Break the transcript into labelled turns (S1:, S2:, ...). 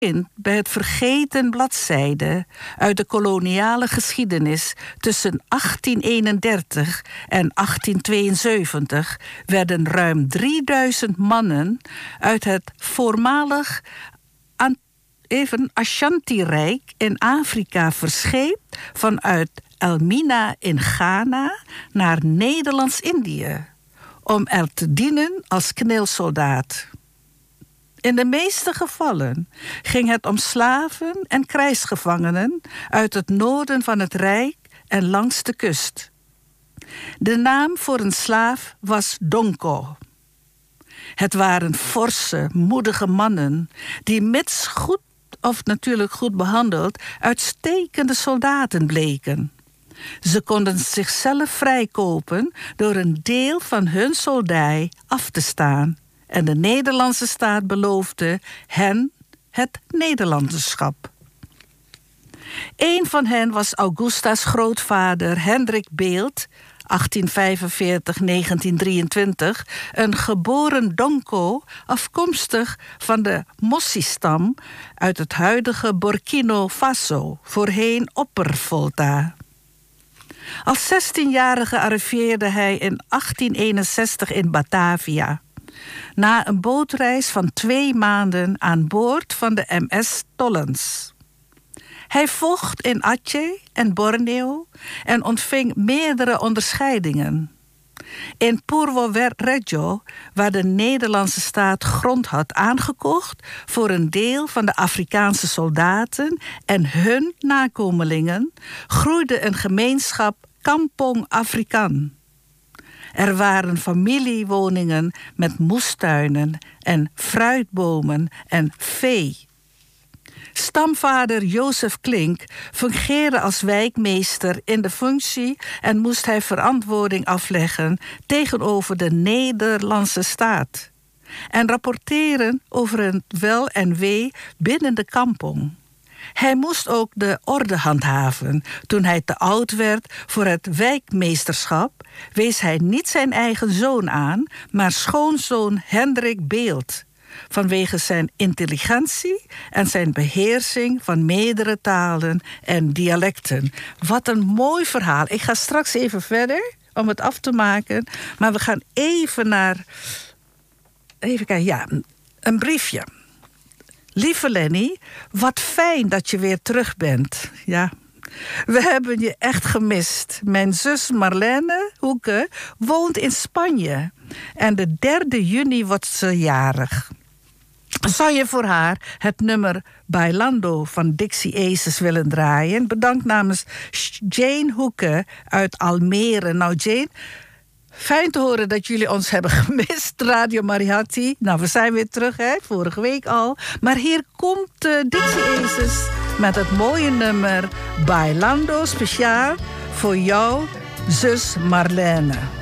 S1: bij het vergeten bladzijde uit de koloniale geschiedenis. Tussen 1831 en 1872 werden ruim 3000 mannen uit het voormalig Ashanti-rijk in Afrika verscheept vanuit Elmina in Ghana naar Nederlands-Indië om er te dienen als kneelsoldaat. In de meeste gevallen ging het om slaven en krijgsgevangenen uit het noorden van het Rijk en langs de kust. De naam voor een slaaf was Donko. Het waren forse, moedige mannen die mits goed of natuurlijk goed behandeld uitstekende soldaten bleken. Ze konden zichzelf vrijkopen door een deel van hun soldij af te staan. En de Nederlandse staat beloofde hen het Nederlanderschap. Een van hen was Augusta's grootvader Hendrik Beelt, 1845-1923, een geboren Donko, afkomstig van de Mossi-stam uit het huidige Burkina Faso, voorheen Opper-Volta. Als 16-jarige arriveerde hij in 1861 in Batavia. Na een bootreis van 2 maanden aan boord van de MS Tollens. Hij vocht in Aceh en Borneo en ontving meerdere onderscheidingen. In Purwo Rejo, waar de Nederlandse staat grond had aangekocht voor een deel van de Afrikaanse soldaten en hun nakomelingen, groeide een gemeenschap Kampong Afrikaan. Er waren familiewoningen met moestuinen en fruitbomen en vee. Stamvader Jozef Klink fungeerde als wijkmeester in de functie en moest hij verantwoording afleggen tegenover de Nederlandse staat en rapporteren over het wel en wee binnen de kampong. Hij moest ook de orde handhaven. Toen hij te oud werd voor het wijkmeesterschap, wees hij niet zijn eigen zoon aan, maar schoonzoon Hendrik Beelt, vanwege zijn intelligentie en zijn beheersing van meerdere talen en dialecten. Wat een mooi verhaal. Ik ga straks even verder om het af te maken, maar we gaan even naar... Even kijken, ja, een briefje. Lieve Lenny, wat fijn dat je weer terug bent. Ja, we hebben je echt gemist. Mijn zus Marlene Hoeke woont in Spanje. En de 3 juni wordt ze jarig. Zou je voor haar het nummer Bailando van Dixie Aces willen draaien? Bedankt namens Jane Hoeke uit Almere. Nou Jane, fijn te horen dat jullie ons hebben gemist, Radio Mariatti. Nou, we zijn weer terug, hè? Vorige week al. Maar hier komt Dixie Aces met het mooie nummer Bailando, speciaal voor jou, zus Marlene.